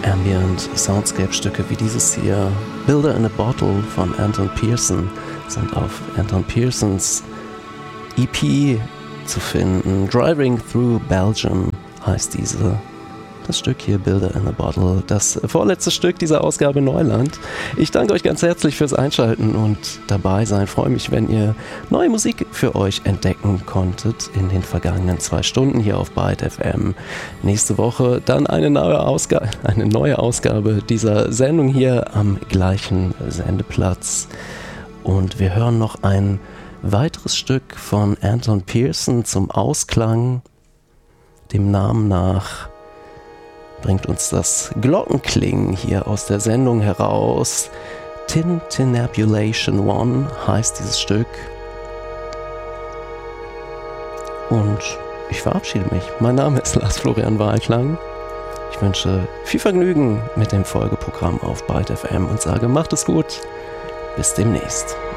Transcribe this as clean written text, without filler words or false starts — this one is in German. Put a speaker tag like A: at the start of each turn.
A: Ambient Soundscape-Stücke wie dieses hier, Builder in a Bottle von Anton Pearson, sind auf Anton Pearsons EP zu finden. Driving Through Belgium heißt das Stück hier, Builder in a Bottle, das vorletzte Stück dieser Ausgabe Neuland. Ich danke euch ganz herzlich fürs Einschalten und dabei sein. Freue mich, wenn ihr neue Musik für euch entdecken konntet in den vergangenen 2 Stunden hier auf Byte FM. Nächste Woche dann eine neue Ausgabe dieser Sendung hier am gleichen Sendeplatz. Und wir hören noch ein weiteres Stück von Anton Pearson zum Ausklang. Dem Namen nach bringt uns das Glockenklingen hier aus der Sendung heraus. Tintinnabulation One heißt dieses Stück. Und ich verabschiede mich. Mein Name ist Lars Florian Wahlklang. Ich wünsche viel Vergnügen mit dem Folgeprogramm auf Byte FM und sage, macht es gut. Bis demnächst.